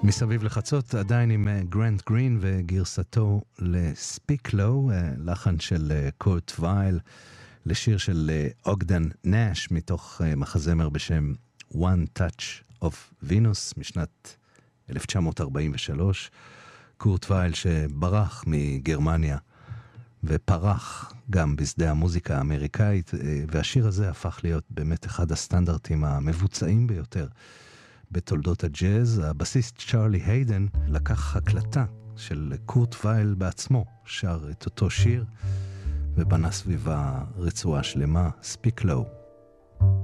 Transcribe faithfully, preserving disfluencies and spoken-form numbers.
מסביב לחצות עדיין עם גרנט גרין וגרסתו לספיק לו, לחן של קורט וייל, לשיר של אוגדן נאש מתוך מחזמר בשם One Touch of Venus משנת אלף תשע מאות ארבעים ושלוש. קורט וייל שברח מגרמניה ופרח גם בשדה המוזיקה האמריקאית, והשיר הזה הפך להיות באמת אחד הסטנדרטים המבוצעים ביותר בתולדות הג'אז. הבסיסט צ'רלי היידן לקח הקלטה של קורט וייל בעצמו, שר את אותו שיר ובנה סביבה רצועה שלמה, Speak Low.